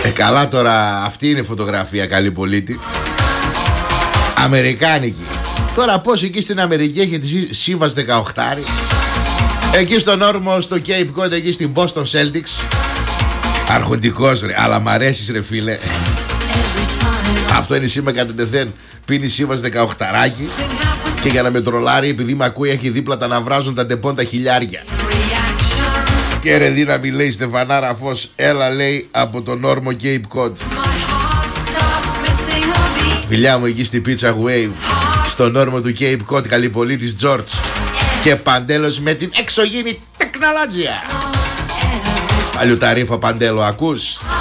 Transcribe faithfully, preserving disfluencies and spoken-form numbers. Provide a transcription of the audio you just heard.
Ε, καλά τώρα, αυτή είναι φωτογραφία, καλή πολίτη. Αμερικάνικη. Τώρα πώς εκεί στην Αμερική έχετε Σίβας δεκαοκτώ. Εκεί στον όρμο, στο Cape Cod, εκεί στην Boston Celtics. Αρχοντικός ρε, αλλά μ' αρέσεις ρε φίλε. Αυτό είναι σήμα κατά τεθέν. Πίνει Σίβας δεκαοκτάράκι. Και για να με τρολάρει, επειδή μ' ακούει, έχει δίπλα τα να βράζουν τα ντεπών τα χιλιάρια. Και ρε δύναμη, λέει Στεφανάρα Φως. Έλα, λέει, από τον όρμο Cape Cod. Φιλιά μου εκεί στη Pizza Wave, στον όρμο του Cape Cod, Καλυπολίτης George. Και Παντέλος με την εξωγήινη τεχνολογία. Παλιουταρίφα Παντέλο, ακούς?